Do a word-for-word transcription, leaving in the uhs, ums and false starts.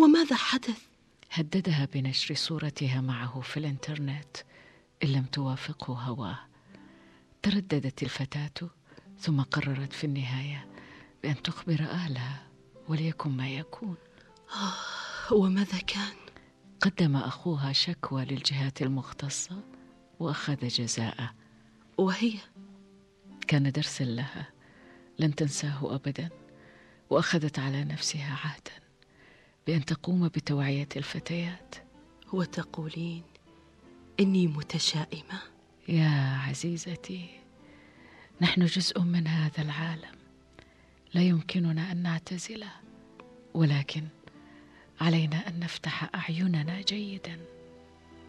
وماذا حدث؟ هددها بنشر صورتها معه في الإنترنت إن لم توافقه هواه. ترددت الفتاة ثم قررت في النهاية بأن تخبر أهلها وليكن ما يكون. آه، وماذا كان؟ قدم أخوها شكوى للجهات المختصة وأخذ جزاءه، وهي كان درسا لها لن تنساه أبدا، وأخذت على نفسها عهدا بأن تقوم بتوعية الفتيات. وتقولين إني متشائمة؟ يا عزيزتي، نحن جزء من هذا العالم، لا يمكننا أن نعتزله، ولكن علينا أن نفتح أعيننا جيدا.